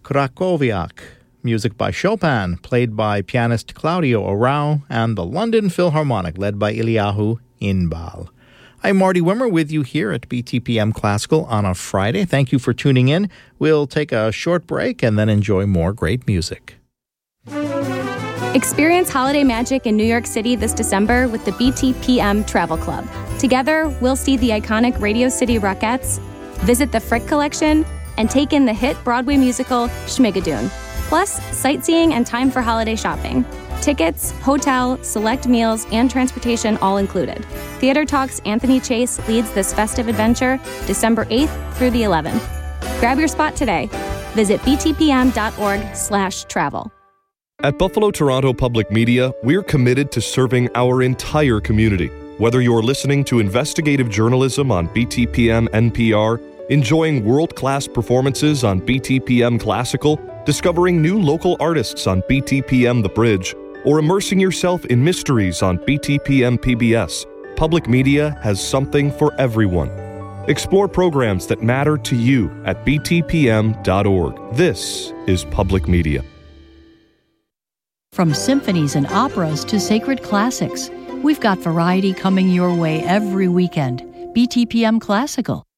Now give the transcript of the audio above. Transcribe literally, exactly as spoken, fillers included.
Krakowiak. Music by Chopin, played by pianist Claudio Arau, and the London Philharmonic, led by Eliyahu Inbal. I'm Marty Wimmer with you here at B T P M Classical on a Friday. Thank you for tuning in. We'll take a short break and then enjoy more great music. Experience holiday magic in New York City this December with the B T P M Travel Club. Together, we'll see the iconic Radio City Rockettes, visit the Frick Collection, and take in the hit Broadway musical Schmigadoon. Plus, sightseeing and time for holiday shopping. Tickets, hotel, select meals, and transportation all included. Theater Talk's Anthony Chase leads this festive adventure December eighth through the eleventh. Grab your spot today. Visit btpm.org slash travel. At Buffalo Toronto Public Media, we're committed to serving our entire community. Whether you're listening to investigative journalism on B T P M N P R, enjoying world-class performances on B T P M Classical, discovering new local artists on B T P M The Bridge, or immersing yourself in mysteries on B T P M P B S, Public Media has something for everyone. Explore programs that matter to you at b t p m dot org. This is Public Media. From symphonies and operas to sacred classics, we've got variety coming your way every weekend. B T P M Classical.